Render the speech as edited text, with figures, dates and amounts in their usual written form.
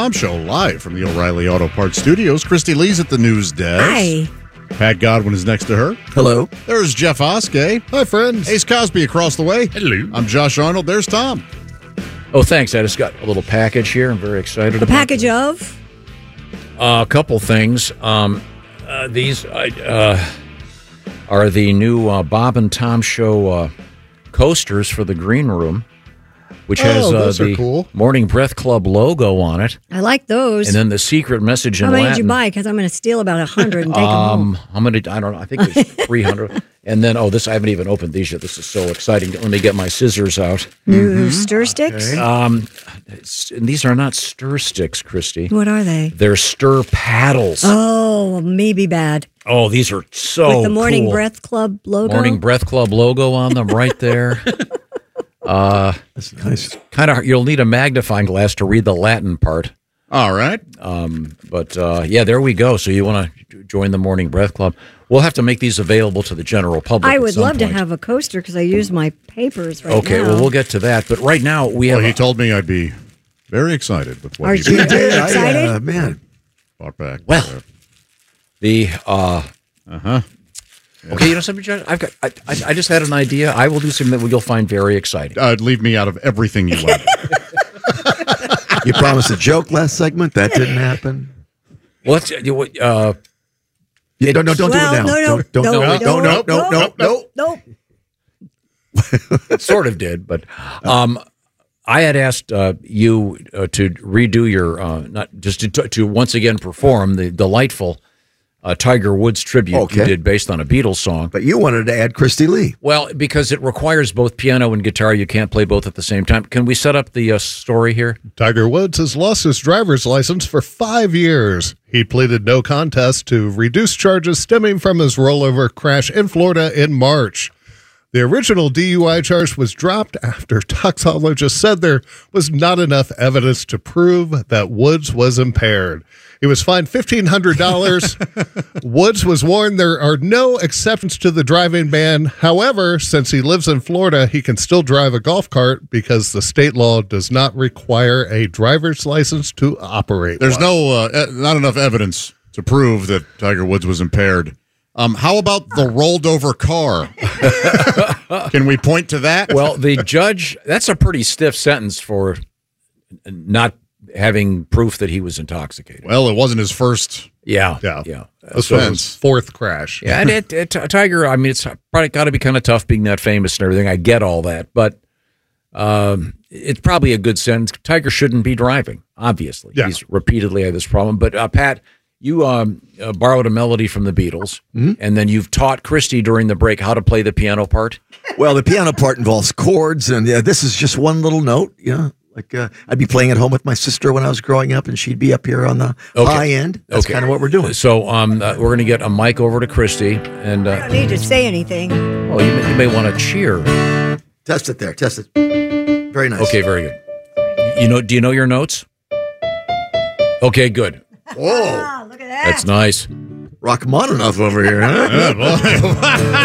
Tom Show live from the O'Reilly Auto Parts Studios. Christy Lee's at the news desk. Hi. Pat Godwin is next to her. Hello. There's Jeff Oskey. Hi, friends. Ace Cosby across the way. Hello. I'm Josh Arnold. There's Tom. Oh, thanks. I just got a little package here. I'm very excited A about package of? a couple things. These are the new Bob and Tom Show coasters for the green room, which has those are the cool. Morning Breath Club logo on it, I like those. and then the secret message in How many Latin. did you buy? Because I'm going to steal about 100 and take them home. How many? I don't know. I think there's 300. And then, this I haven't even opened these yet. This is so exciting. Let me get my scissors out. New stir sticks? And these are not stir sticks, Christy. What are they? They're stir paddles. Oh, maybe bad. Oh, these are so With the Morning cool. Breath Club logo? Morning Breath Club logo on them right there. That's nice. Kind of, you'll need a magnifying glass to read the Latin part. All right. Yeah, there we go. So you want to join the Morning Breath Club? We'll have to make these available to the general public. I at would some love to point. have a coaster because I use my papers right now. Okay, well, we'll get to that. But right now, we have. Well, he told me I'd be very excited with what Are he you excited? Man. brought back. Well, the. Okay, you know something, John? I just had an idea. I will do something that you'll find very exciting. Leave me out of everything you went. You promised a joke last segment. That didn't happen. Well, let's. Yeah, don't do it now. No. It sort of did, but I had asked you to redo your not just to once again perform the delightful Tiger Woods tribute you did based on a Beatles song. But you wanted to add Christy Lee. Well, because it requires both piano and guitar, you can't play both at the same time. Can we set up the story here? Tiger Woods has lost his driver's license for 5 years. He pleaded no contest to reduce charges stemming from his rollover crash in Florida in March. The original DUI charge was dropped after toxicologists said there was not enough evidence to prove that Woods was impaired. He was fined $1,500. Woods was warned there are no exceptions to the driving ban. However, since he lives in Florida, he can still drive a golf cart because the state law does not require a driver's license to operate. There's not enough evidence to prove that Tiger Woods was impaired. How about the rolled over car? Can we point to that? Well, the judge, that's a pretty stiff sentence for not having proof that he was intoxicated. Well, it wasn't his first. Yeah. This was his fourth crash. Yeah, and Tiger, I mean, it's probably got to be kind of tough being that famous and everything. I get all that, but it's probably a good sentence. Tiger shouldn't be driving, obviously. Yeah. He's repeatedly had this problem. But, Pat, you borrowed a melody from the Beatles, and then you've taught Christy during the break how to play the piano part. Well, the piano part involves chords, and this is just one little note. Yeah, like I'd be playing at home with my sister when I was growing up, and she'd be up here on the high end. That's kind of what we're doing. So we're going to get a mic over to Christy, and I don't need to say anything. oh, you may want to cheer. Test it there. Test it. Very nice. Okay, very good. Do you know your notes? Okay, good. Whoa, Ah, look at that. That's nice. Rachmaninoff over here, huh?